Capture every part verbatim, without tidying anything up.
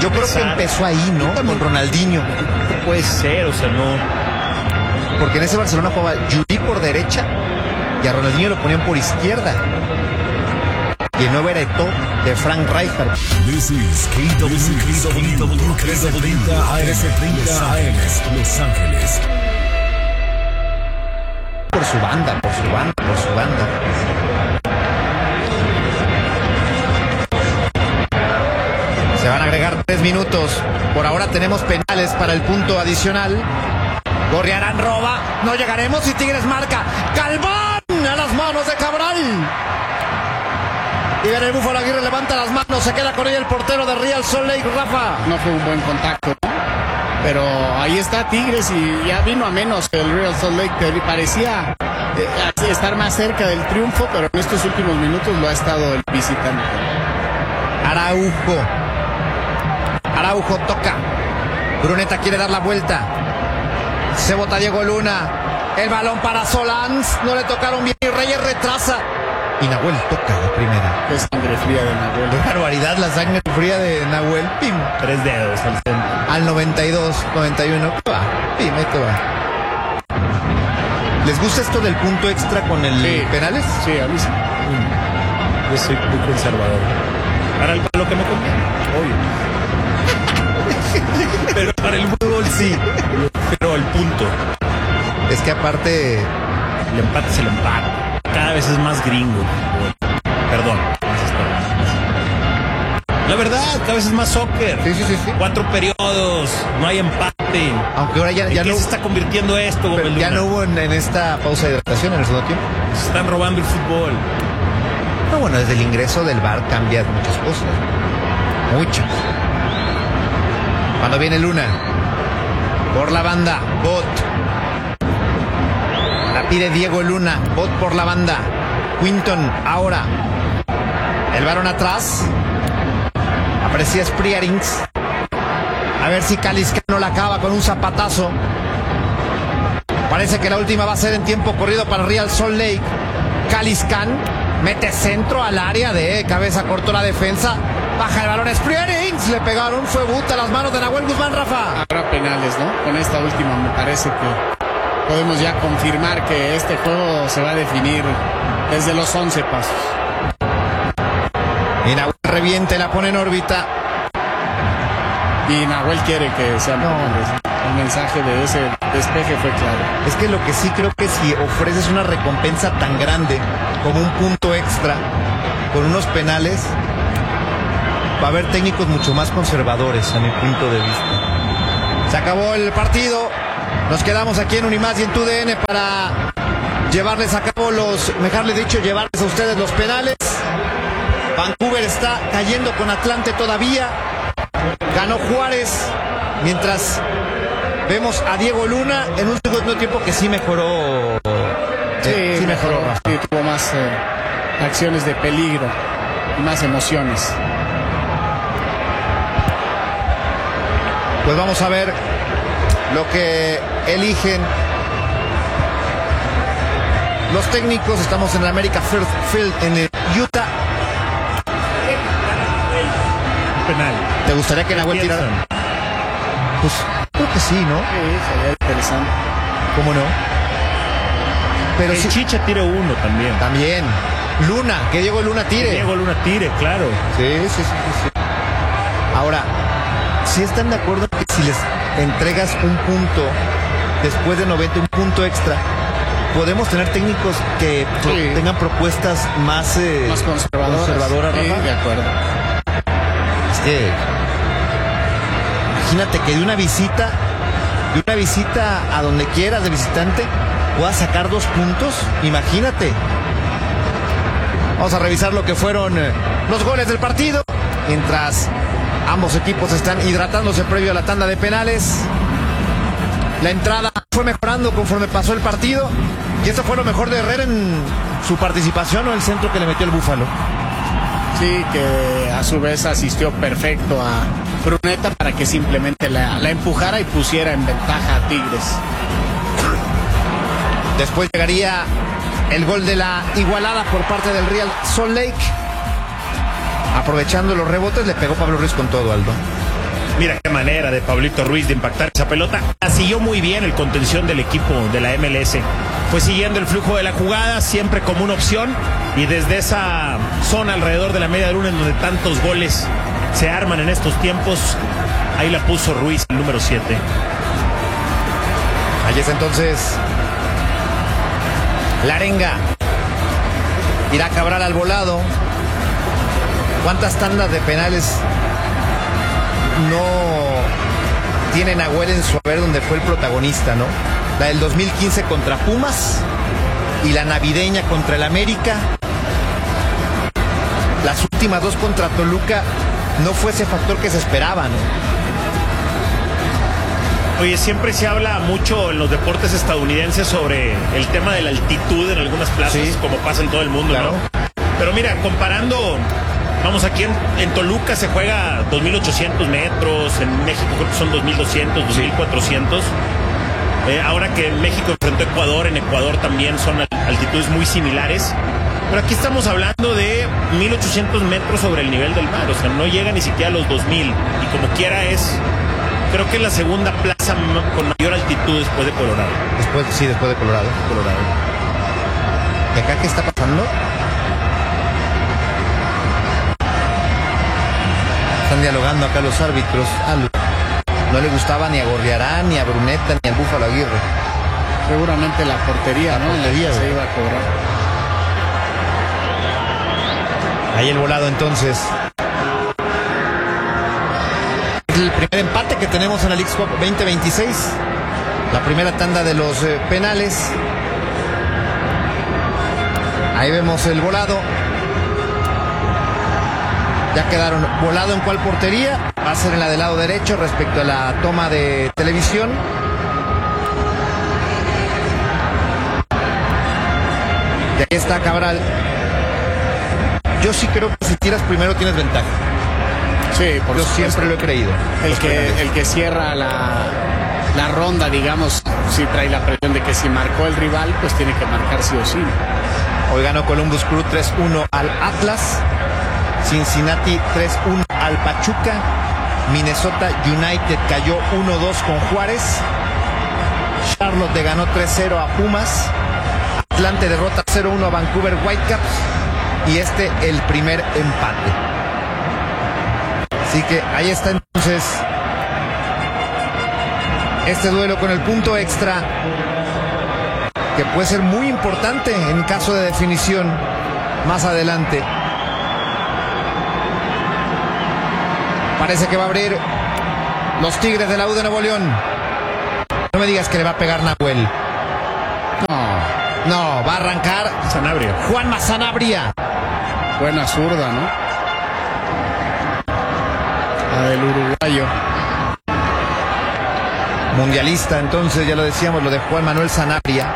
Yo creo que empezó ahí, ¿no? Con Ronaldinho. Puede ser, o sea, no. Porque en ese Barcelona jugaba Juli por derecha y a Ronaldinho lo ponían por izquierda. Y el nuevo era Eto'o de Frank Rijkaard. This is K W trescientos treinta A M, Los Ángeles. Por su banda, por su banda, por su banda. Se van a agregar tres minutos. Por ahora tenemos penales para el punto adicional. Gorriarán roba. No llegaremos y Tigres marca. Galván a las manos de Cabral. Y viene el Búfalo Aguirre, levanta las manos. Se queda con ella el portero de Real Salt Lake, Rafa. No fue un buen contacto, ¿no? Pero ahí está Tigres y ya vino a menos el Real Salt Lake, que parecía eh, estar más cerca del triunfo, pero en estos últimos minutos lo ha estado el visitante. Araujo. Araujo toca. Bruneta quiere dar la vuelta. Se bota Diego Luna. El balón para Solans. No le tocaron bien y Reyes retrasa. Y Nahuel toca la primera. Qué sangre fría de Nahuel. Qué barbaridad la sangre fría de Nahuel. Pim. Tres dedos al centro. Al noventa y dos, noventa y uno. Va. Pim, ahí te va. ¿Les gusta esto del punto extra con el Sí. penales? Sí, a mí sí. Yo soy muy conservador. Para el, lo que me conviene, obvio. Pero para el fútbol sí. Pero el punto. Es que aparte... El empate es el empate. Cada vez es más gringo. Perdón. La verdad, cada vez es más soccer. Sí, sí, sí, sí. Cuatro periodos, no hay empate. Aunque ahora ya, ya ¿En qué no... se está convirtiendo esto, Gómez Ya Luna? no hubo en, en esta pausa de hidratación en el segundo tiempo. Se están robando el fútbol. No, bueno, desde el ingreso del V A R cambian muchas cosas. Muchas. Cuando viene Luna. Por la banda. Bot. La pide Diego Luna. Bot por la banda. Quinton ahora. El varón atrás. Aparecía Spriarings. A ver si Caliscano la acaba con un zapatazo. Parece que la última va a ser en tiempo corrido para Real Salt Lake. Caliscan mete centro al área de cabeza, cortó la defensa. Baja el balón Spriarings. Le pegaron, fue buta a las manos de Nahuel Guzmán, Rafa. Habrá penales, ¿no? Con esta última me parece que podemos ya confirmar que este juego se va a definir desde los once pasos. Y Nahuel revienta y la pone en órbita. Y Nahuel quiere que sea No. penales. El mensaje de ese despeje fue claro. Es que lo que sí creo que si ofreces una recompensa tan grande como un punto extra con unos penales, va a haber técnicos mucho más conservadores a mi punto de vista. Se acabó el partido. Nos quedamos aquí en Unimás y en TUDN para llevarles a cabo los, mejor dicho, llevarles a ustedes los penales. Vancouver está cayendo con Atlante todavía. Ganó Juárez, mientras vemos a Diego Luna en un segundo tiempo que sí mejoró. Sí, eh, sí mejoró. mejoró. Sí, tuvo más eh, acciones de peligro y más emociones. Pues vamos a ver lo que eligen los técnicos. Estamos en el America First Field en el Utah. Penal. ¿Te gustaría que Nahuel tirara? Pues creo que sí, ¿no? Sí, sería interesante. ¿Cómo no? Pero El sí, Chicha tire uno también. también. Luna, que Diego Luna tire. Diego Luna tire, claro. Sí, sí, sí, sí, sí. Ahora, si están de acuerdo que si les entregas un punto después de noventa, un punto extra, podemos tener técnicos que pro- Sí. tengan propuestas más, eh, Más conservadoras. conservadoras, Sí, Rafa? de acuerdo. Es que imagínate que de una visita, de una visita a donde quieras de visitante, puedas sacar dos puntos. Imagínate. Vamos a revisar lo que fueron eh, los goles del partido, mientras ambos equipos están hidratándose previo a la tanda de penales. La entrada fue mejorando conforme pasó el partido, y esto fue lo mejor de Herrera en su participación, o el centro que le metió el Búfalo. Sí, que a su vez asistió perfecto a Bruneta para que simplemente la, la empujara y pusiera en ventaja a Tigres. Después llegaría el gol de la igualada por parte del Real Salt Lake. Aprovechando los rebotes, le pegó Pablo Ruiz con todo, Aldo. Mira qué manera de Pablito Ruiz de impactar esa pelota. La siguió muy bien el contención del equipo de la M L S. Fue siguiendo el flujo de la jugada, siempre como una opción. Y desde esa zona alrededor de la media luna en donde tantos goles se arman en estos tiempos, ahí la puso Ruiz, el número siete. Ahí es entonces la arenga. Irá Cabral al volado. ¿Cuántas tandas de penales no tiene Nahuel en su haber donde fue el protagonista, no? La del dos mil quince contra Pumas y la navideña contra el América. Las últimas dos contra Toluca no fue ese factor que se esperaba, ¿no? Oye, siempre se habla mucho en los deportes estadounidenses sobre el tema de la altitud en algunas plazas, sí, como pasa en todo el mundo, claro, ¿no? Pero mira, comparando, vamos, aquí en, en Toluca se juega dos mil ochocientos metros, en México creo que son dos mil doscientos, dos mil cuatrocientos. Eh, ahora que México enfrentó a Ecuador, en Ecuador también son altitudes muy similares. Pero aquí estamos hablando de mil ochocientos metros sobre el nivel del mar, o sea, no llega ni siquiera a los dos mil. Y como quiera es, creo que es la segunda plaza con mayor altitud después de Colorado. Después, sí, después de Colorado. Colorado. ¿Y acá qué está pasando? Están dialogando acá los árbitros. Ah, no le gustaba ni a Gorriarán, ni a Bruneta, ni al Búfalo Aguirre. Seguramente la portería, la ¿no? portería, se iba a cobrar. Ahí el volado entonces. El primer empate que tenemos en la Leagues Cup veinte veintiséis. La primera tanda de los eh, penales. Ahí vemos el volado. Ya quedaron. Volado en cuál portería. Va a ser en la del lado derecho respecto a la toma de televisión. Y ahí está Cabral. Yo sí creo que si tiras primero tienes ventaja. Sí, por Yo supuesto. siempre lo he creído. El que, el que cierra la, la ronda, digamos, sí trae la presión de que si marcó el rival, pues tiene que marcar sí o sí. Hoy ganó Columbus Crew tres uno al Atlas. Cincinnati tres uno al Pachuca. Minnesota United cayó uno dos con Juárez. Charlotte le ganó tres cero a Pumas. Atlante derrota cero uno a Vancouver Whitecaps. Y este el primer empate. Así que ahí está entonces este duelo con el punto extra, que puede ser muy importante en caso de definición más adelante. Parece que va a abrir los Tigres de la U de Nuevo León. No me digas que le va a pegar Nahuel. No, no, va a arrancar Sanabria. Juanma Sanabria. Buena zurda, ¿no? La del uruguayo. Mundialista, entonces, ya lo decíamos, lo de Juan Manuel Sanabria.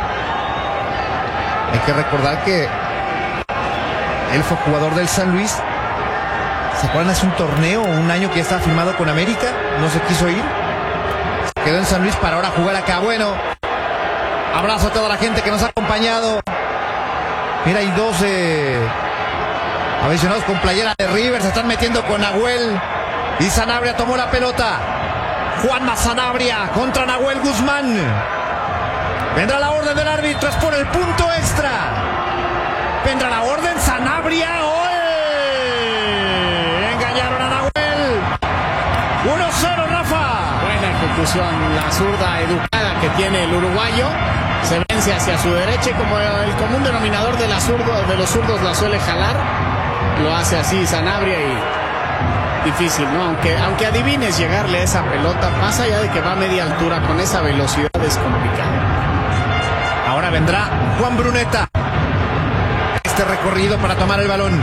Hay que recordar que él fue jugador del San Luis. ¿Se acuerdan? Hace un torneo, un año que ya estaba firmado con América, no se quiso ir. Se quedó en San Luis para ahora jugar acá. Bueno, abrazo a toda la gente que nos ha acompañado. Mira, hay dos eh, aficionados con playera de River, se están metiendo con Nahuel. Y Sanabria tomó la pelota. Juanma Sanabria contra Nahuel Guzmán. Vendrá la orden del árbitro, es por el punto extra. Vendrá la orden, Sanabria. ¡Oye! Engañaron a Nahuel. uno cero, Rafa. Buena ejecución, la zurda educada que tiene el uruguayo. Se vence hacia su derecha y como el común denominador de, la zurdo, de los zurdos la suele jalar, lo hace así Sanabria y difícil, ¿no? Aunque, aunque adivines llegarle a esa pelota, más allá de que va a media altura, con esa velocidad es complicado. Ahora vendrá Juan Bruneta. Este recorrido para tomar el balón.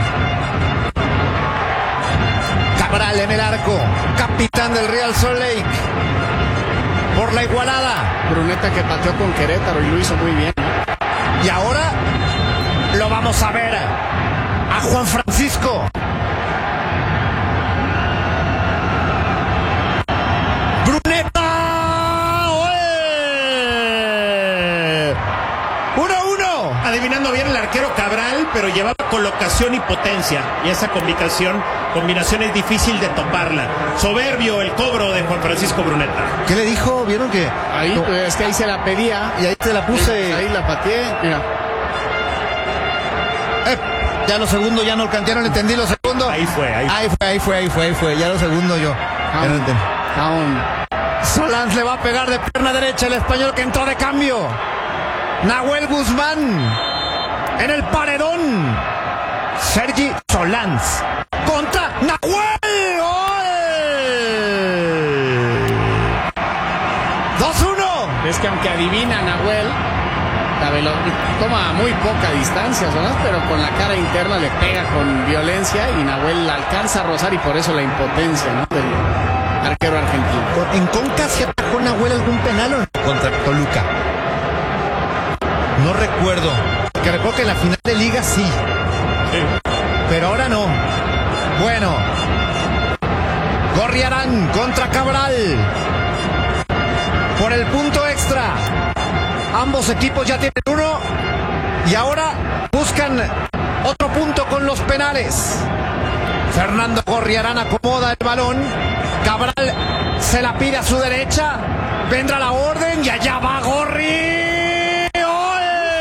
Cabral en el arco. Capitán del Real Salt Lake. Por la igualada. Bruneta que pateó con Querétaro y lo hizo muy bien. Y ahora lo vamos a ver a Juan Francisco. Bruneta. uno uno. Adivinando bien el arquero Cabral, pero llevaba colocación y potencia. Y esa combinación, combinación es difícil de toparla. Soberbio el cobro de Juan Francisco Bruneta. ¿Qué le dijo? ¿Vieron que? Ahí, no. pues, es que ahí se la pedía. Y ahí te la puse. Ahí la pateé, mira. Eh, ya lo segundo, ya no cantearon, no entendí lo segundo. Ahí fue, ahí fue. Ahí fue, ahí fue, ahí fue, ahí fue. Ya lo segundo yo. Ya no entendí. Aún. Solans le va a pegar de pierna derecha el español que entró de cambio. Nahuel Guzmán en el paredón. Sergi Solans contra Nahuel. ¡Gol! dos uno. Es que aunque adivina Nahuel, la velo- toma muy poca distancia, Solans, pero con la cara interna le pega con violencia y Nahuel la alcanza a rozar y por eso la impotencia, ¿no?, del arquero argentino. ¿En Conca se atajó Nahuel algún penal o no? Contra Toluca? No recuerdo. Que recuerdo que en la final de liga sí. Sí. Pero ahora no. Bueno. Gorriarán contra Cabral. Por el punto extra. Ambos equipos ya tienen uno. Y ahora buscan otro punto con los penales. Fernando Gorriarán acomoda el balón. Cabral se la pide a su derecha. Vendrá la orden y allá va Gorri. ¡Gol!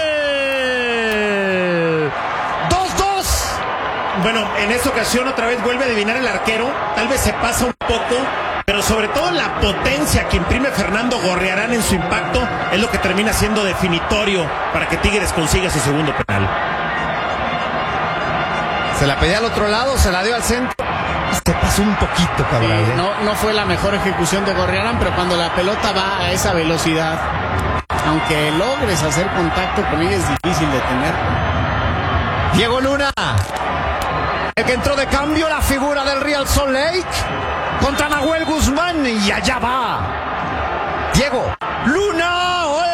dos dos. Bueno, en esta ocasión otra vez vuelve a adivinar el arquero. Tal vez se pasa un poco, pero sobre todo la potencia que imprime Fernando Gorriarán en su impacto es lo que termina siendo definitorio para que Tigres consiga su segundo penal. Se la pedía al otro lado, se la dio al centro. Se pasó un poquito, Cabral. Sí, ¿eh? no, no fue la mejor ejecución de Gorriarán, pero cuando la pelota va a esa velocidad, aunque logres hacer contacto con ella, es difícil detener. Diego Luna, el que entró de cambio, la figura del Real Salt Lake contra Nahuel Guzmán y allá va Diego Luna. ¡Gol!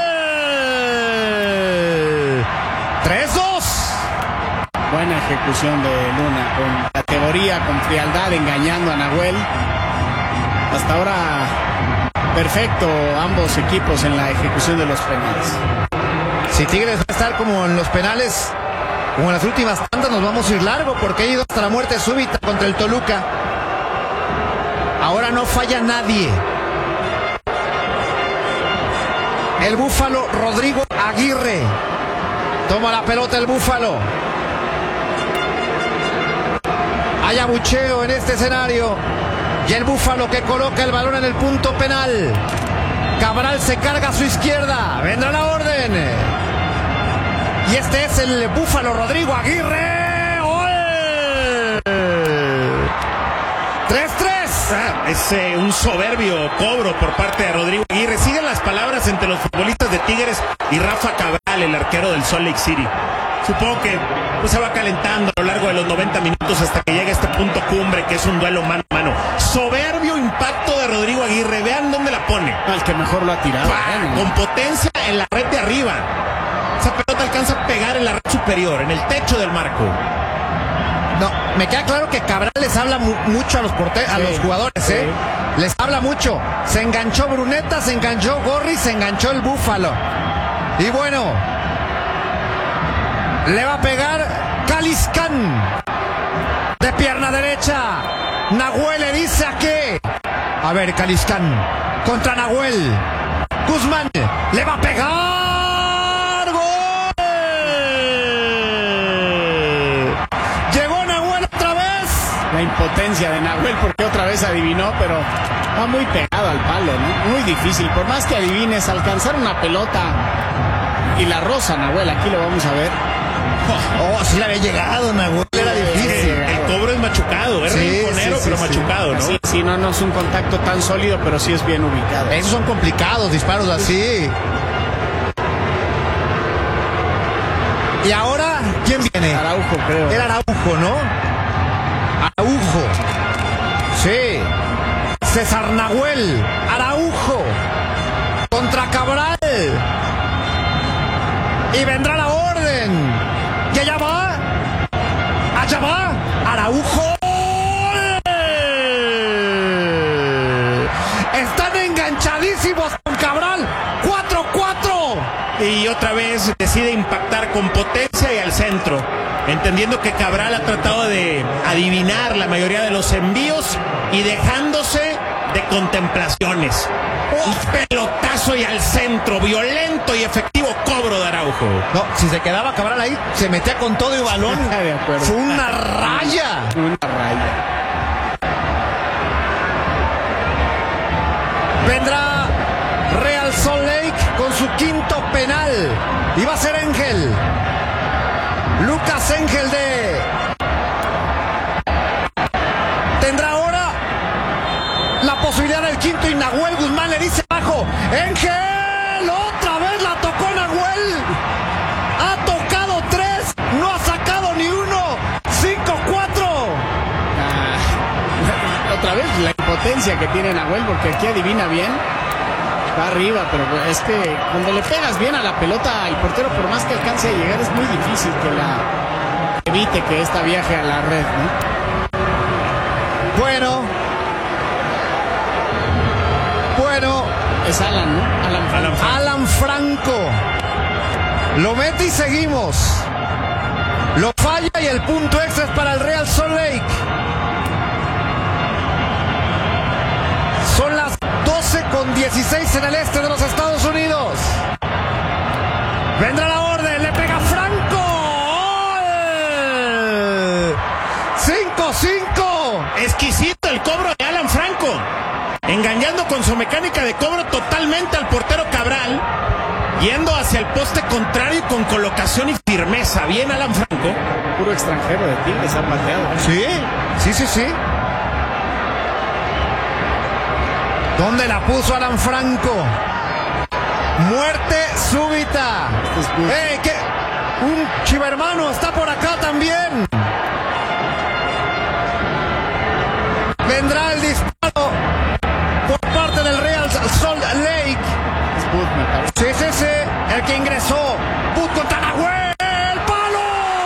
tres dos. Buena ejecución de Luna, con categoría, con frialdad, engañando a Nahuel. Hasta ahora, perfecto ambos equipos en la ejecución de los penales. Si Tigres va a estar como en los penales, como en las últimas tantas, nos vamos a ir largo porque ha ido hasta la muerte súbita contra el Toluca. Ahora no falla nadie. El Búfalo Rodrigo Aguirre. Toma la pelota el Búfalo. Hay abucheo en este escenario. Y el Búfalo que coloca el balón en el punto penal. Cabral se carga a su izquierda. Vendrá la orden. Y este es el Búfalo Rodrigo Aguirre. ¡Gol! tres tres. Ah, es eh, un soberbio cobro por parte de Rodrigo Aguirre. Siguen las palabras entre los futbolistas de Tigres y Rafa Cabral, el arquero del Salt Lake City. Supongo que pues, se va calentando a lo largo de los noventa minutos hasta que llega a este punto cumbre que es un duelo mano a mano. Soberbio impacto de Rodrigo Aguirre. Vean dónde la pone. El que mejor lo ha tirado. ¡Pah! ¿eh? Con potencia en la red de arriba. Esa pelota alcanza a pegar en la red superior, en el techo del marco. No, me queda claro que Cabral les habla mu mucho a los porte a Sí, los jugadores, sí. ¿eh? Les habla mucho. Se enganchó Bruneta, se enganchó Gorri, se enganchó el Búfalo. Y bueno, le va a pegar Caliscán. De pierna derecha. Nahuel le dice a qué. A ver, Caliscán. Contra Nahuel. Guzmán le va a pegar. ¡Gol! Llegó Nahuel otra vez. La impotencia de Nahuel porque otra vez adivinó, pero va muy pegado al palo, ¿no? Muy difícil. Por más que adivines, alcanzar una pelota y la roza Nahuel, aquí lo vamos a ver. Oh, sí le había llegado, Nahuel. Era difícil. El cobro es machucado, es Sí, rinconero, sí, sí, pero sí. machucado, ¿no? Sí, sí, no, no es un contacto tan sólido, pero sí es bien ubicado. Esos son complicados, disparos así. Y ahora, ¿quién viene? Araujo, creo. Era Araujo, ¿no? Araujo. Sí. César Nahuel. Araujo. Contra Cabral. Y vendrá la orden. Y allá va. Allá va. Araujo. Están enganchadísimos con Cabral. cuatro cuatro. Y otra vez decide impactar con potencia y al centro. entendiendo que Cabral ha tratado de adivinar la mayoría de los envíos y dejándose de contemplaciones. Un pelotazo y al centro, violento y efectivo cobro de Araujo. No, si se quedaba Cabral ahí, se metía con todo y balón. De acuerdo. Fue una raya. Una raya. Vendrá Real Salt Lake con su quinto penal. Y va a ser Ángel. Lucas Ángel de... Tendrá ahora la posibilidad del quinto y Nahuel Guzmán le dice abajo. Ángel, otra vez la tocó Nahuel. Ha tocado tres, no ha sacado ni uno. cinco cuatro. Ah, otra vez la impotencia que tiene Nahuel, porque aquí adivina bien. Va arriba, pero es que cuando le pegas bien a la pelota, el portero, por más que alcance a llegar, es muy difícil que la evite que esta viaje a la red, ¿no? Bueno. Bueno. Es Alan, ¿no? Alan Franco. Alan Franco. Alan Franco. Lo mete y seguimos. Lo falla y el punto extra es para el Real Salt Lake. Son las doce con dieciséis en el este de los Estados Unidos. Vendrá la orden, le pega Franco. cinco cinco. Exquisito el cobro de Alan Franco, engañando con su mecánica de cobro totalmente al portero Cabral, yendo hacia el poste contrario con colocación y firmeza. Bien Alan Franco. Puro extranjero de Tigres ha pateado. Sí, sí, sí, sí. ¿Dónde la puso Alan Franco? Muerte súbita. ¡Eh, qué! Un chivermano está por acá también. Vendrá el disparo por parte del Real Salt Lake. Es Booth, me parece. Sí, sí, sí. El que ingresó. Booth contra Nahuel. ¡Palo!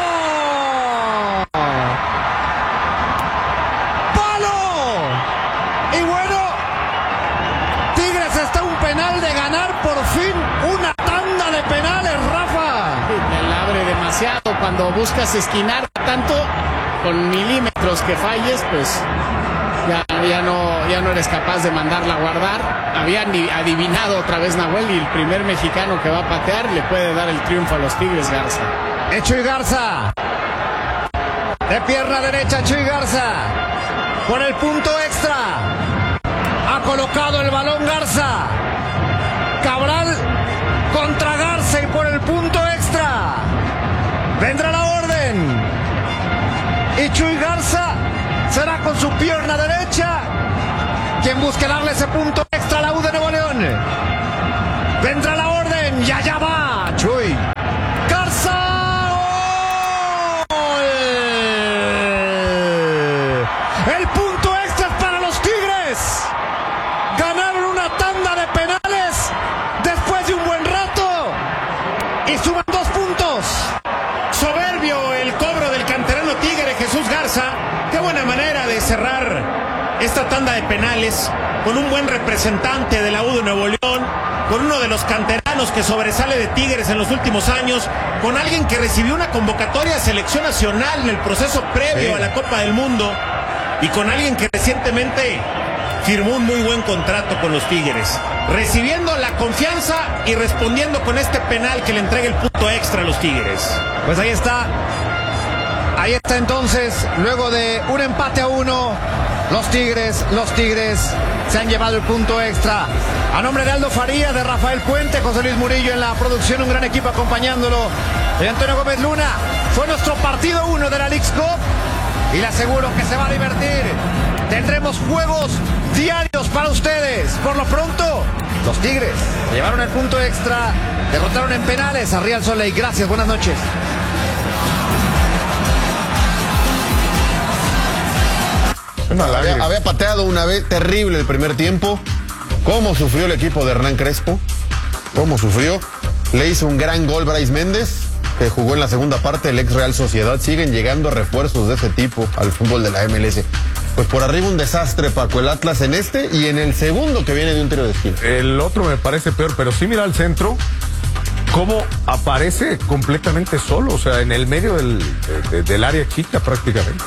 ¡Palo! Y bueno, Tigres está a un penal de ganar por fin una tanda de penales, Rafa. Le abre demasiado. Cuando buscas esquinar tanto, con milímetros que falles, pues ya, ya, no, ya no eres capaz de mandarla a guardar. Había adivinado otra vez Nahuel, y el primer mexicano que va a patear le puede dar el triunfo a los Tigres. Garza. Chuy Garza. De pierna derecha, Chuy Garza. Con el punto extra. Ha colocado el balón Garza. Cabral contra Garza y por el punto extra. Vendrá la orden. Y Chuy Garza será con su pierna derecha quien busque darle ese punto extra a la U de Nuevo León. Vendrá la orden y allá va Chuy Garza. ¡Gol! El punto extra es para los Tigres. Ganaron una tanda de penales después de un buen rato y suman dos puntos. Soberbio el cobro del canterano Tigre, Jesús Garza. Qué buena manera de cerrar esta tanda de penales con un buen representante de la U de Nuevo León, con uno de los canteranos que sobresale de Tigres en los últimos años, con alguien que recibió una convocatoria de selección nacional en el proceso previo Sí. a la Copa del Mundo, y con alguien que recientemente firmó un muy buen contrato con los Tigres, recibiendo la confianza y respondiendo con este penal que le entrega el punto extra a los Tigres. Pues ahí está. Ahí está entonces, luego de un empate a uno, los Tigres, los Tigres se han llevado el punto extra. A nombre de Aldo Farías, de Rafael Puente, José Luis Murillo en la producción, un gran equipo acompañándolo, de Antonio Gómez Luna. Fue nuestro partido uno de la Leagues Cup y le aseguro que se va a divertir. Tendremos juegos diarios para ustedes. Por lo pronto, los Tigres se llevaron el punto extra, derrotaron en penales a Real Salt Lake. Gracias, buenas noches. Había, había pateado una vez terrible el primer tiempo. Cómo sufrió el equipo de Hernán Crespo. Cómo sufrió. Le hizo un gran gol Brais Méndez, que jugó en la segunda parte del ex Real Sociedad. Siguen llegando refuerzos de ese tipo al fútbol de la M L S. Pues por arriba un desastre, Paco, el Atlas en este y en el segundo que viene de un tiro de esquina. El otro me parece peor, pero sí mira al centro. cómo aparece completamente solo, o sea, en el medio del, de, del área chica prácticamente.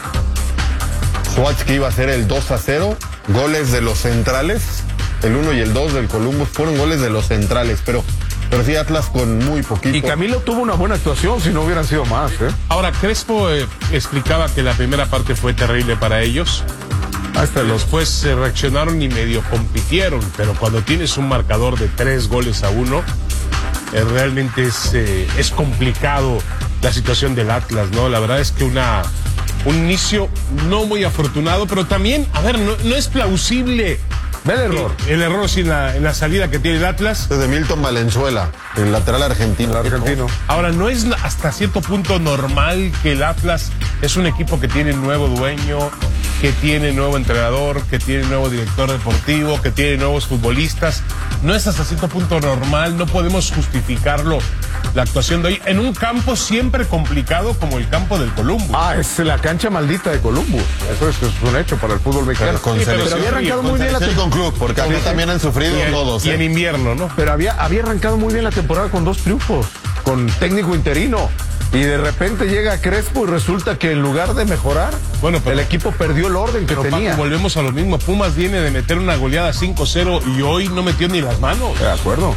Schwartz, que iba a ser el dos a cero, goles de los centrales, el uno y el dos del Columbus fueron goles de los centrales, pero, pero sí Atlas con muy poquito. Y Camilo tuvo una buena actuación, si no hubieran sido más, ¿eh? Ahora, Crespo eh, explicaba que la primera parte fue terrible para ellos. Hasta después se reaccionaron y medio compitieron, pero cuando tienes un marcador de tres goles a uno, eh, realmente es, eh, es complicado la situación del Atlas, ¿no? La verdad es que una un inicio no muy afortunado, pero también, a ver, no, no es plausible. Ve el error. El, el error sí en la, en la salida que tiene el Atlas. Desde Milton Valenzuela, el lateral argentino. El argentino. Ahora, no es hasta cierto punto normal que el Atlas es un equipo que tiene nuevo dueño, que tiene nuevo entrenador, que tiene nuevo director deportivo, que tiene nuevos futbolistas. No es hasta cierto punto normal, no podemos justificarlo la actuación de hoy en un campo siempre complicado como el campo del Columbus. Ah, es la cancha maldita de Columbus. Eso es, es un hecho para el fútbol mexicano. Pero, con Sí, pero selección- había arrancado muy bien la con temporada. club, porque aquí también han sufrido Y en, todos. y en ¿eh? invierno, ¿no? Pero había, había arrancado muy bien la temporada con dos triunfos, con técnico interino. Y de repente llega Crespo y resulta que en lugar de mejorar, Bueno, pero- el equipo perdió el orden que Pero Paco, tenía. volvemos a lo mismo. Pumas viene de meter una goleada cinco cero y hoy no metió ni las manos. De acuerdo.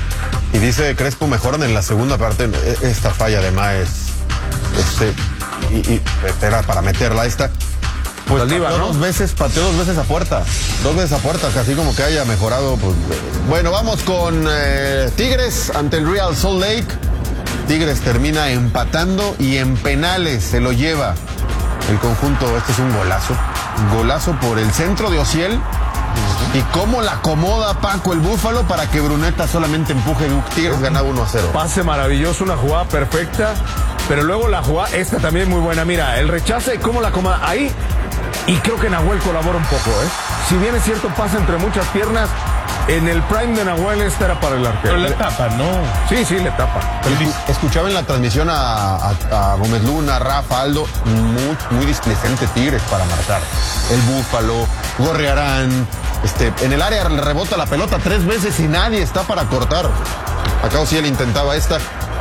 Y dice Crespo, mejoran en la segunda parte. E- Esta falla de Maes, este, y, y era para meterla esta. Pues Saldívar, pateó ¿no? dos veces, pateó dos veces a puerta. Dos veces a puerta, casi como que haya mejorado. Pues, eh. Bueno, vamos con eh, Tigres ante el Real Salt Lake. Tigres termina empatando y en penales se lo lleva el conjunto. Este es un golazo. Golazo por el centro de Ociel. Y cómo la acomoda Paco el Búfalo para que Bruneta solamente empuje. Tigres ganaba uno a cero. Pase maravilloso, una jugada perfecta. Pero luego la jugada, esta también muy buena. Mira, el rechace y cómo la acomoda ahí. Y creo que Nahuel colabora un poco, ¿eh? Si bien es cierto, pasa entre muchas piernas, en el prime de Nahuel esta era para el arquero. Pero la tapa, ¿no? Sí, sí, le tapa. Escu- Escuchaba en la transmisión a, a- a Gómez Luna, Rafa, Aldo, muy, muy displicente Tigres para marcar. El Búfalo, Gorriarán, este, en el área le rebota la pelota tres veces y nadie está para cortar. Acá sí él intentaba esta.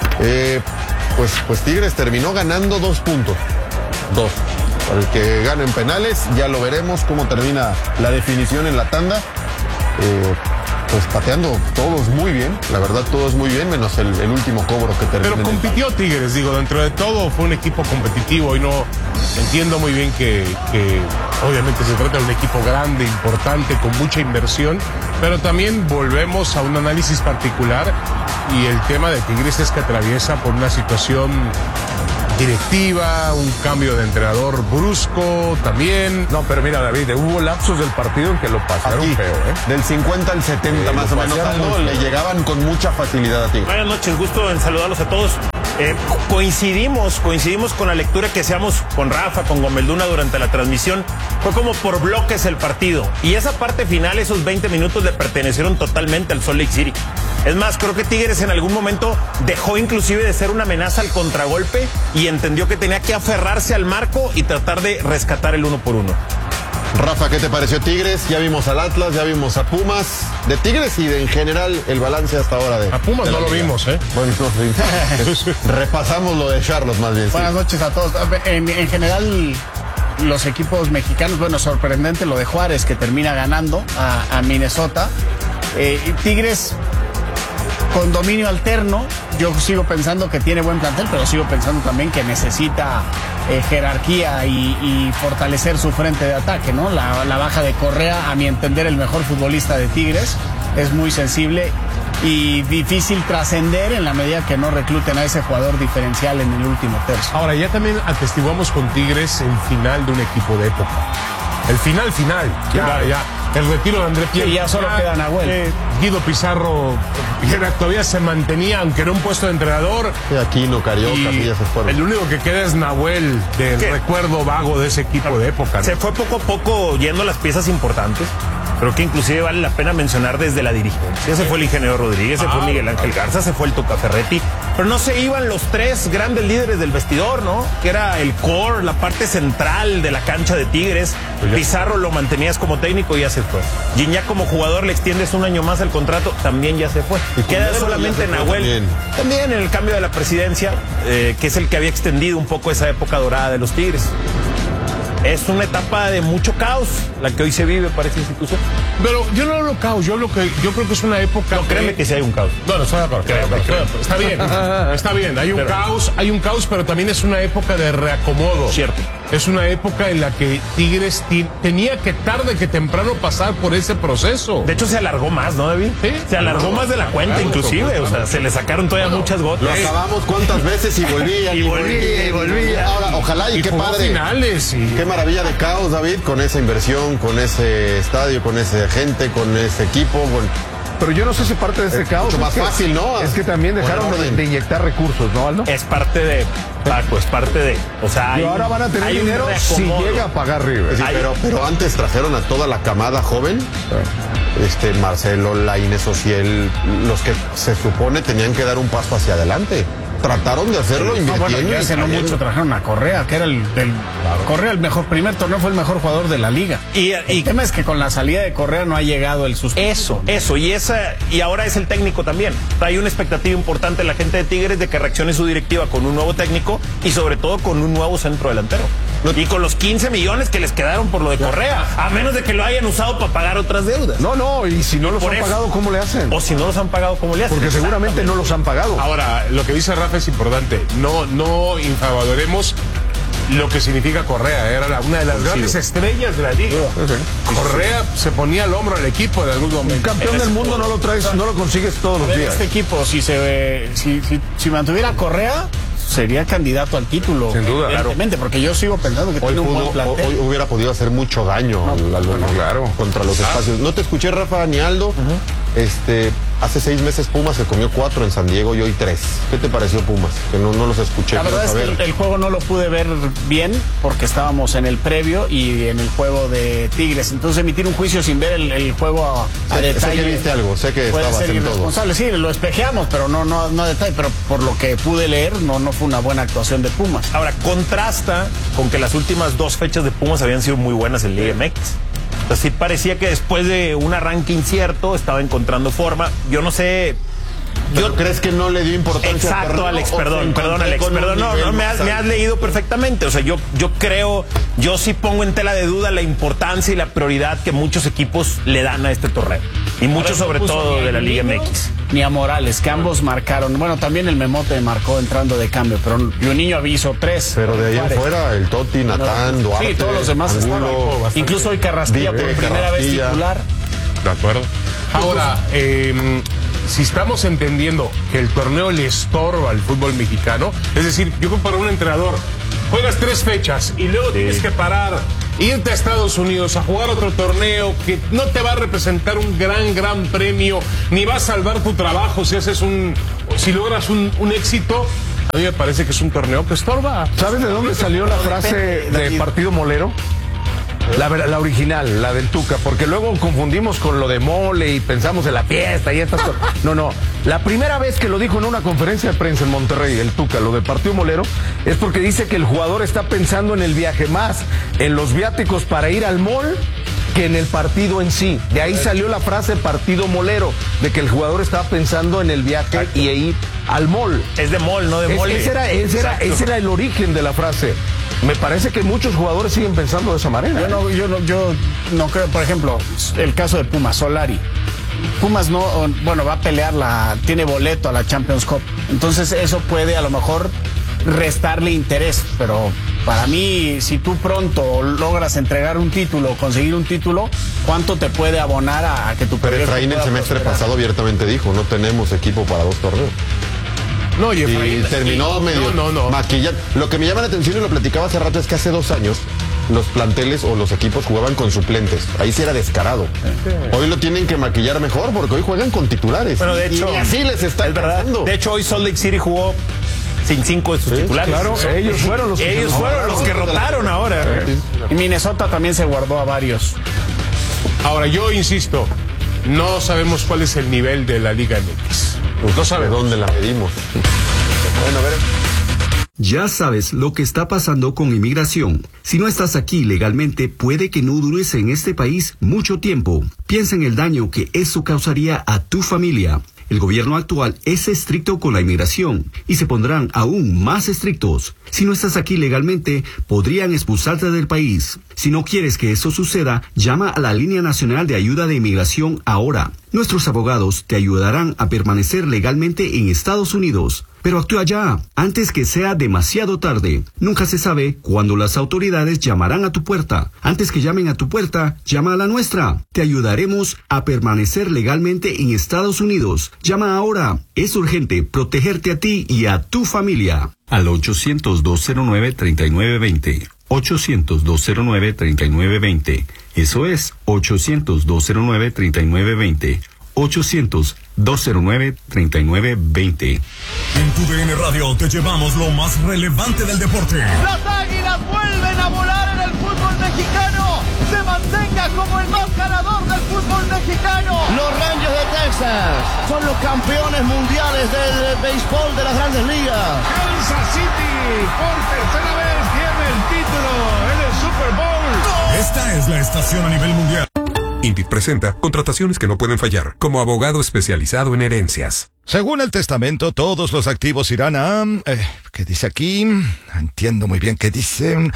Eh, pues, pues Tigres terminó ganando dos puntos. Dos. Para el que gane en penales, ya lo veremos cómo termina la definición en la tanda. Eh, pues pateando todos muy bien, la verdad todos muy bien, menos el, el último cobro que terminó. Pero en el compitió Tigres, digo, dentro de todo fue un equipo competitivo y no entiendo muy bien que, que obviamente se trata de un equipo grande, importante, con mucha inversión, pero también volvemos a un análisis particular y el tema de Tigres es que atraviesa por una situación directiva, un cambio de entrenador brusco también. No, pero mira, David, hubo lapsos del partido en que lo pasaron Aquí, feo, ¿eh? del cincuenta al setenta Sí, más lo o menos, pasearon Aldo, muy le feo. llegaban con mucha facilidad a ti. Buenas noches, gusto en saludarlos a todos. Eh, coincidimos, coincidimos con la lectura que hacíamos con Rafa, con Gomelduna durante la transmisión. Fue como por bloques el partido. Y esa parte final, esos veinte minutos, le pertenecieron totalmente al Salt Lake City. Es más, creo que Tigres en algún momento dejó inclusive de ser una amenaza al contragolpe y entendió que tenía que aferrarse al marco y tratar de rescatar el uno por uno. Rafa, ¿qué te pareció Tigres? Ya vimos al Atlas, ya vimos a Pumas. De Tigres y de en general el balance hasta ahora de A Pumas de la no lo liga. vimos, ¿eh? Bueno, no, sí. Repasamos lo de Charlos más bien. sí. Buenas noches a todos. En, en general, los equipos mexicanos, bueno, sorprendente lo de Juárez, que termina ganando a, a Minnesota. Eh, y Tigres con dominio alterno. Yo sigo pensando que tiene buen plantel, pero sigo pensando también que necesita eh, jerarquía y, y fortalecer su frente de ataque, ¿no? La, la baja de Correa, a mi entender, el mejor futbolista de Tigres, es muy sensible y difícil trascender en la medida que no recluten a ese jugador diferencial en el último tercio. Ahora, ya también atestiguamos con Tigres el final de un equipo de época. El final, final. Ya, Claro. ya. El retiro de André Pierre. Sí, ya solo queda Nahuel. eh, Guido Pizarro eh, todavía se mantenía, aunque era un puesto de entrenador. Sí, Aquino, Carioca, Y sí, ya se fueron. el único que queda es Nahuel, del ¿Qué? recuerdo vago de ese equipo de época, ¿no? Se fue poco a poco yendo las piezas importantes. Creo que inclusive vale la pena mencionar desde la dirigencia. Ya se fue el ingeniero Rodríguez, se fue Miguel Ángel Garza, se fue el Tuca Ferretti, pero no se iban los tres grandes líderes del vestidor, ¿no? Que era el core, la parte central de la cancha de Tigres. Pizarro lo mantenías como técnico y ya se fue. Gignac como jugador le extiendes un año más el contrato, también ya se fue. Queda solamente Nahuel. También. también en el cambio de la presidencia, eh, que es el que había extendido un poco esa época dorada de los Tigres. Es una etapa de mucho caos la que hoy se vive para esa institución. Pero yo no hablo caos, yo, lo que, yo creo que es una época... No, créeme que, que sí hay un caos. No, no, está, pero, pero, pero, pero, está bien, está bien, hay un pero, caos, hay un caos, pero también es una época de reacomodo. Cierto. Es una época en la que Tigres tenía que tarde que temprano pasar por ese proceso. De hecho, se alargó más, ¿no, David? Sí. Se alargó no, más de la cuenta, claro, inclusive. Claro, o sea, se le sacaron todavía bueno, muchas gotas. Lo acabamos cuántas veces y volvía, y volvía, y volvía. Ahora, ojalá y, y qué padre. Finales y... Qué maravilla de caos, David, con esa inversión, con ese estadio, con esa gente, con ese equipo, con... Pero yo no sé si parte de ese es caos. Mucho más es fácil, que, ¿no? Es que también dejaron de, de inyectar recursos, ¿no, Aldo? Es parte de, Paco, es parte de. O sea, hay, y ahora van a tener dinero si llega a pagar River. Sí, pero, pero antes trajeron a toda la camada joven. Sí. Este, Marcelo, Lainez, Ociel, los que se supone tenían que dar un paso hacia adelante. Trataron de hacerlo sí. invirtiendo. No, bueno, hace no mucho trajeron a Correa, que era el, el claro. Correa, el mejor primer torneo, fue el mejor jugador de la liga. Y, el y, tema es que con la salida de Correa no ha llegado el sustituto. Eso, eso, y esa, y ahora es el técnico también. Hay una expectativa importante en la gente de Tigres de que reaccione su directiva con un nuevo técnico y sobre todo con un nuevo centro delantero. No, y con los quince millones que les quedaron por lo de Correa, a menos de que lo hayan usado para pagar otras deudas. No, no, y si no y los han eso, pagado, ¿cómo le hacen? O si no los han pagado, ¿cómo le hacen? Porque seguramente no los han pagado. Ahora, lo que dice Rafa es importante. No, no infavoremos lo que significa Correa. Era una de las grandes estrellas de la liga. Sí. Correa se ponía al hombro al equipo en algún momento. Un campeón del mundo no lo traes, no lo consigues todos los días. Este equipo, si se si, si, si mantuviera Correa, sería candidato al título. Sin duda, claro. Porque yo sigo pensando que hoy tiene un pudo, buen plantel. Hoy hubiera podido hacer mucho daño no, al, al, bueno, claro. contra los claro. espacios. No te escuché, Rafa, ni Aldo. Uh-huh. Este, hace seis meses Pumas se comió cuatro en San Diego y hoy tres. ¿Qué te pareció Pumas? Que no, no los escuché. La verdad es que el, el juego no lo pude ver bien porque estábamos en el previo y en el juego de Tigres. Entonces emitir un juicio sin ver el, el juego a, a sé, detalle. Sé que viste algo, sé que puede estabas ser en irresponsable. todo. Sí, lo espejeamos, pero no, no, no a detalle. Pero por lo que pude leer, no, no fue una buena actuación de Pumas. Ahora, contrasta con que las últimas dos fechas de Pumas habían sido muy buenas en Liga M X. Entonces sí parecía que después de un arranque incierto estaba encontrando forma. Yo no sé... Yo, ¿crees que no le dio importancia? Exacto, Alex, perdón, perdón, Alex, perdón, no, no, me has, me has leído perfectamente. O sea, yo, yo creo, yo sí pongo en tela de duda la importancia y la prioridad que muchos equipos le dan a este torneo. Y muchos sobre todo de la Liga M X. Ni a Morales, que ambos marcaron. Bueno, también el Memote marcó entrando de cambio, pero un niño aviso tres. Pero de ahí en fuera, el Toti, Natán, Duarte. Sí, todos los demás Angulo, estaban. Incluso hoy Carrasquilla por primera vez titular. De acuerdo. Ahora, eh, si estamos entendiendo que el torneo le estorba al fútbol mexicano, es decir, yo como para un entrenador, juegas tres fechas y luego sí. tienes que parar, irte a Estados Unidos a jugar otro torneo que no te va a representar un gran, gran premio, ni va a salvar tu trabajo si haces un, si logras un, un éxito. A mí me parece que es un torneo que estorba. ¿Sabes de dónde salió la frase de partido molero? La, la original, la del Tuca, porque luego confundimos con lo de mole y pensamos en la fiesta y estas cosas. No, no. La primera vez que lo dijo en una conferencia de prensa en Monterrey, el Tuca, lo de partido molero, es porque dice que el jugador está pensando en el viaje más, en los viáticos para ir al mall, que en el partido en sí. De ahí salió la frase partido molero, de que el jugador estaba pensando en el viaje Exacto. y ir al mall. Es de mall, no de mole. Es, ese, era, ese, era, ese era el origen de la frase. Me parece que muchos jugadores siguen pensando de esa manera. Yo no, yo no, yo no creo, por ejemplo, el caso de Pumas, Solari. Pumas no, bueno, va a pelear la, tiene boleto a la Champions Cup. Entonces eso puede a lo mejor restarle interés, pero para mí, si tú pronto logras entregar un título, conseguir un título, ¿cuánto te puede abonar a, a que tu Pero Efraín el semestre prosperar? pasado abiertamente dijo, no tenemos equipo para dos torneos. No, y, Efraín, y terminó sí, medio no, no, no. maquillado. Lo que me llama la atención, y lo platicaba hace rato, es que hace dos años los planteles o los equipos jugaban con suplentes. Ahí sí era descarado. Sí. Hoy lo tienen que maquillar mejor porque hoy juegan con titulares. Bueno, de hecho, y así les está es verdad. De hecho, hoy Salt Lake City jugó sin cinco de sus sí, titulares. Claro, sí. ellos fueron los ellos que, fueron los que rotaron ahora. Sí. Y Minnesota también se guardó a varios. Ahora, yo insisto, no sabemos cuál es el nivel de la Liga M X. No sabe dónde la medimos. Bueno, a ver. Ya sabes lo que está pasando con inmigración. Si no estás aquí legalmente, puede que no dures en este país mucho tiempo. Piensa en el daño que eso causaría a tu familia. El gobierno actual es estricto con la inmigración y se pondrán aún más estrictos. Si no estás aquí legalmente, podrían expulsarte del país. Si no quieres que eso suceda, llama a la Línea Nacional de Ayuda de Inmigración ahora. Nuestros abogados te ayudarán a permanecer legalmente en Estados Unidos. Pero actúa ya, antes que sea demasiado tarde. Nunca se sabe cuándo las autoridades llamarán a tu puerta. Antes que llamen a tu puerta, llama a la nuestra. Te ayudaremos a permanecer legalmente en Estados Unidos. Llama ahora. Es urgente protegerte a ti y a tu familia. Al ochocientos, dos cero nueve, treinta y nueve veinte. ochocientos, dos cero nueve, treinta y nueve veinte. Eso es ochocientos, dos cero nueve, treinta y nueve veinte. ochocientos, dos cero nueve, treinta y nueve veinte. En tu D N Radio te llevamos lo más relevante del deporte. Las Águilas vuelven a volar en el fútbol mexicano. Se mantenga como el más ganador del fútbol mexicano. Los Rangers de Texas son los campeones mundiales del béisbol de las Grandes Ligas. Kansas City por tercera vez tiene el título en el Super Bowl. Esta es la estación a nivel mundial. Indeed presenta contrataciones que no pueden fallar, como abogado especializado en herencias. Según el testamento, todos los activos irán a... Eh, ¿Qué dice aquí? Entiendo muy bien qué dice...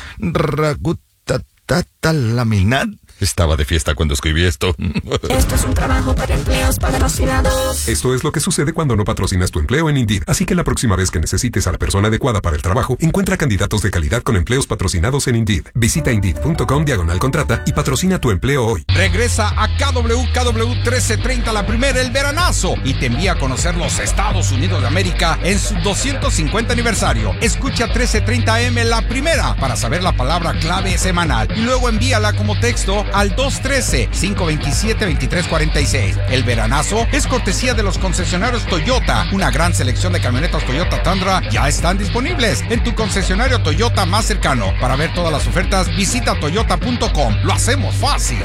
Ragutatatalaminat. Estaba de fiesta cuando escribí esto. Esto es un trabajo para empleos patrocinados. Esto es lo que sucede cuando no patrocinas tu empleo en Indeed. Así que la próxima vez que necesites a la persona adecuada para el trabajo, encuentra candidatos de calidad con empleos patrocinados en Indeed. Visita Indeed.com diagonal contrata y patrocina tu empleo hoy. Regresa a K W K W trece treinta la primera, el veranazo, y te envía a conocer los Estados Unidos de América en su doscientos cincuenta aniversario. Escucha trece treinta A M la primera para saber la palabra clave semanal y luego envíala como texto al dos uno tres, cinco dos siete, dos tres cuatro seis. El veranazo es cortesía de los concesionarios Toyota. Una gran selección de camionetas Toyota Tundra ya están disponibles en tu concesionario Toyota más cercano. Para ver todas las ofertas, visita toyota punto com. Lo hacemos fácil.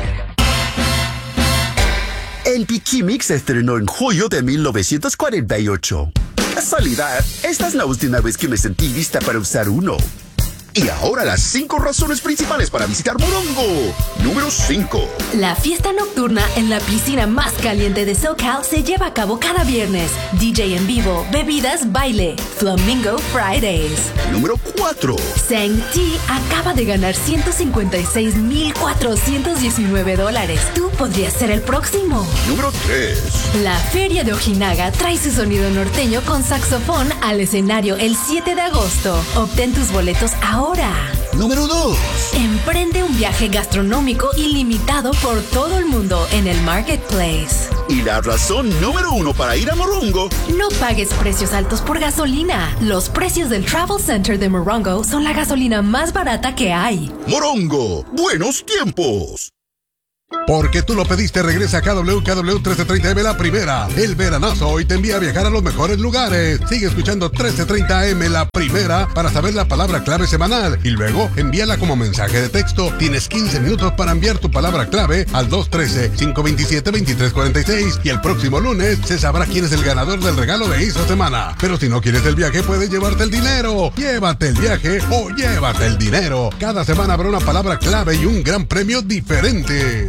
El Piquimix se estrenó en julio de mil novecientos cuarenta y ocho. Casualidad, esta es la última vez que me sentí lista para usar uno. Y ahora las cinco razones principales para visitar Morongo. Número cinco. La fiesta nocturna en la piscina más caliente de SoCal se lleva a cabo cada viernes. D J en vivo, bebidas, baile. Flamingo Fridays. Número cuatro. Sang T acaba de ganar ciento cincuenta y seis mil cuatrocientos diecinueve dólares. Tú podrías ser el próximo. Número tres. La Feria de Ojinaga trae su sonido norteño con saxofón al escenario el siete de agosto. Obtén tus boletos ahora. Ahora. Número dos. Emprende un viaje gastronómico ilimitado por todo el mundo en el Marketplace. Y la razón número uno para ir a Morongo. No pagues precios altos por gasolina. Los precios del Travel Center de Morongo son la gasolina más barata que hay. Morongo, buenos tiempos. Porque tú lo pediste, regresa a K W K W trece treinta A M la primera. El veranazo hoy te envía a viajar a los mejores lugares. Sigue escuchando trece treinta A M la primera para saber la palabra clave semanal. Y luego envíala como mensaje de texto. Tienes quince minutos para enviar tu palabra clave al dos uno tres, cinco dos siete, dos tres cuatro seis. Y el próximo lunes se sabrá quién es el ganador del regalo de esta semana. Pero si no quieres el viaje, puedes llevarte el dinero. Llévate el viaje o llévate el dinero. Cada semana habrá una palabra clave y un gran premio diferente.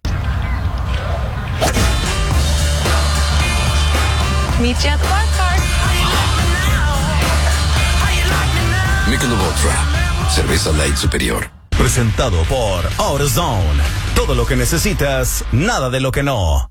Meet you at the bar card. Michelob Ultra, cerveza light superior. Presentado por AutoZone. Todo lo que necesitas, nada de lo que no.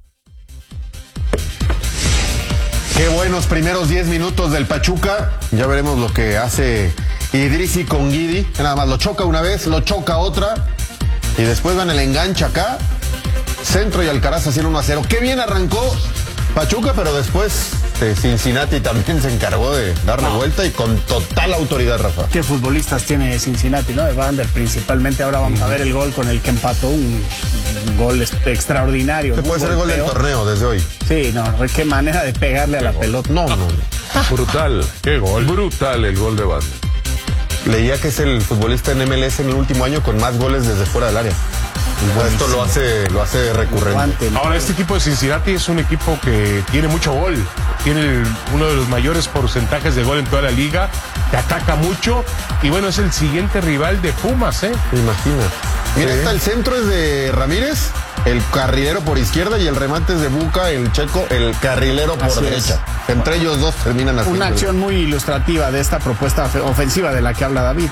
Qué buenos primeros diez minutos del Pachuca. Ya veremos lo que hace Idrissi con Guidi. Nada más lo choca una vez, lo choca otra. Y después van el enganche acá. Centro y Alcaraz haciendo uno a cero. Qué bien arrancó Pachuca, pero después eh, Cincinnati también se encargó de darle no. vuelta y con total autoridad, Rafa. ¿Qué futbolistas tiene Cincinnati, no? Evander principalmente. Ahora vamos mm. a ver el gol con el que empató, un, un gol extraordinario. Se puede ser el gol del torneo desde hoy. Sí, no, qué manera de pegarle qué a la gol. pelota. No, no. Brutal, qué gol, brutal el gol de Evander. Leía que es el futbolista en M L S en el último año con más goles desde fuera del área. Esto lo hace, lo hace recurrente. Ahora, este equipo de Cincinnati es un equipo que tiene mucho gol. Tiene el, uno de los mayores porcentajes de gol en toda la liga. Te ataca mucho. Y bueno, es el siguiente rival de Pumas, ¿eh? ¿Te imaginas? Mira, Sí. está el centro es de Ramírez, el carrilero por izquierda y el remate es de Buca, el checo, el carrilero por Así derecha. es. Entre ellos dos terminan así. Una acción muy ilustrativa de esta propuesta ofe- ofensiva de la que habla David,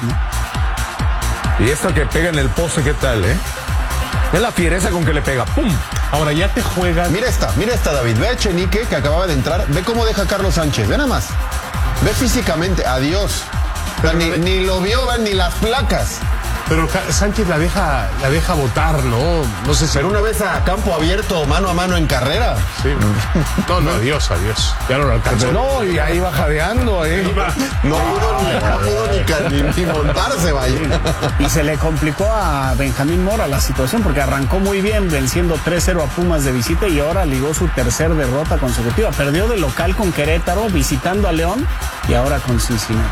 ¿no? Y esta que pega en el poste, ¿qué tal, eh? Es la fiereza con que le pega. ¡Pum! Ahora ya te juegan. Mira esta, mira esta, David. Ve a Echenique, que acababa de entrar. Ve cómo deja a Carlos Sánchez. Ve nada más. Ve físicamente. Adiós. O sea, ni, ni lo vio, ven, ni las placas. Pero Sánchez la deja, la deja botar, ¿no? No sé si. Pero una vez a campo abierto, mano a mano en carrera. Sí. No, no, adiós, adiós. Ya no lo alcanzó. No, y ahí va jadeando, ¿eh? No pudo ni, no pudo ni, ca- ni, ni montarse, vaya. Y se le complicó a Benjamín Mora la situación porque arrancó muy bien venciendo tres cero a Pumas de visita y ahora ligó su tercer derrota consecutiva. Perdió de local con Querétaro, visitando a León y ahora con Cincinnati.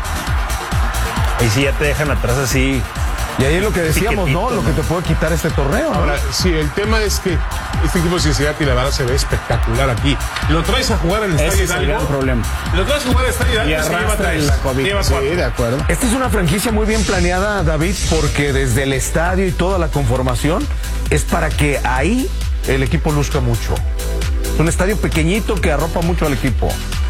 Y si ya te dejan atrás así. Y ahí es lo que decíamos, ¿no? Lo que te puede quitar este torneo, ¿no? Ahora, sí, el tema es que este equipo de Cincinnati, la verdad, se ve espectacular aquí. Lo traes a jugar en el Ese Estadio es el Hidalgo. gran problema. Lo traes a jugar en el Estadio Y Hidalgo. se lleva arrastra tres. la COVID. Lleva Sí, cuatro. de acuerdo. Esta es una franquicia muy bien planeada, David, porque desde el estadio y toda la conformación es para que ahí el equipo luzca mucho. Es un estadio pequeñito que arropa mucho al equipo.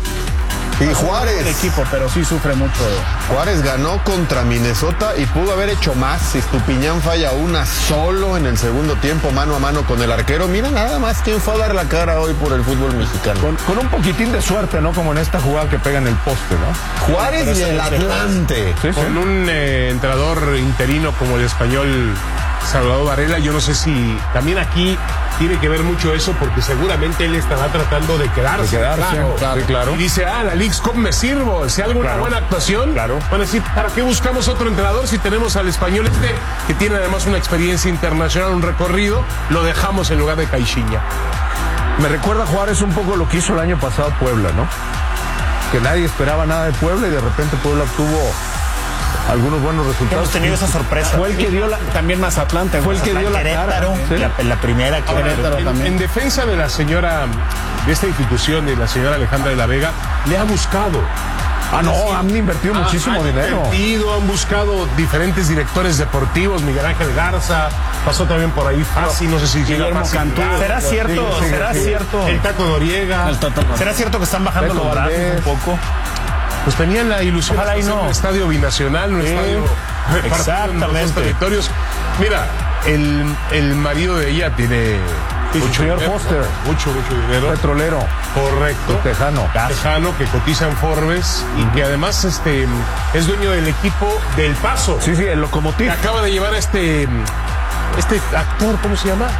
Y Juárez. El equipo, pero sí sufre mucho. Juárez ganó contra Minnesota y pudo haber hecho más. Estupiñán falla una solo en el segundo tiempo, mano a mano con el arquero. Mira nada más quién fue a dar la cara hoy por el fútbol mexicano. Con, con un poquitín de suerte, ¿no? Como en esta jugada que pega en el poste, ¿no? Juárez y el Atlante. Sí, sí. Con un eh, entrenador interino como el español Salvador Varela, yo no sé si también aquí tiene que ver mucho eso, porque seguramente él estará tratando de quedarse. De quedarse, claro, sí, claro. Y dice, ah, la Leagues Cup me sirvo, si hago una Claro. buena actuación, Claro. van a decir, ¿para qué buscamos otro entrenador si tenemos al español este, que tiene además una experiencia internacional, un recorrido, lo dejamos en lugar de Caixinha? Me recuerda a Juárez un poco lo que hizo el año pasado Puebla, ¿no? Que nadie esperaba nada de Puebla y de repente Puebla obtuvo algunos buenos resultados. Hemos tenido esa sorpresa. Fue el que dio la, también Mazatlán. Fue el que dio la Querétaro, cara. ¿Sí? la, la primera que Querétaro En, también. en defensa de la señora, de esta institución, de la señora Alejandra de la Vega, le ha buscado. Ah, no, han invertido muchísimo han dinero. invertido, han buscado diferentes directores deportivos, Miguel Ángel Garza, pasó también por ahí Fassi, no sé si Guillermo Fassi Cantú. Garza, ¿Será cierto? sí, ¿Será sí, cierto? El Tato Noriega. El Toto. ¿Será cierto que están bajando Beto los brazos Valdés. un poco? Pues tenían la ilusión Ojalá de y hacer no. un estadio binacional, un Sí, estadio repartido en los dos exactamente. territorios. Mira, el, el marido de ella tiene mucho señor dinero, Foster. mucho, mucho dinero. Petrolero. Correcto. Tejano. Tejano, que cotiza en Forbes y que además este, es dueño del equipo del Paso. Sí, sí, el Que Locomotiv. acaba de llevar a este, este actor, ¿cómo se llama?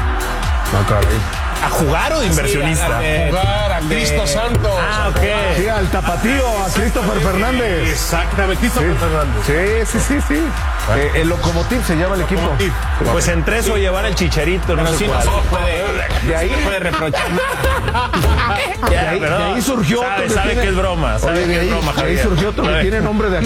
No, caray. ¿A jugar o de inversionista? A jugar a Cristo Santos. Ah, ok. Sí, al tapatío, a Christopher Fernández. Exactamente, Christopher Sí. Fernández. Sí, sí, sí, sí. Eh, el Locomotiv se llama el equipo. Locomotiv. Pues entre eso llevar el chicharito, no Pero sé sí, no cuál. se puede, De ahí- no se puede reprochar. Ya, de ahí- perdón. de ahí surgió Sabe, otro que sabe tiene- que es broma. Sabe Oye, que de es ahí, broma, de ahí Javier. surgió otro que Sabe. tiene nombre de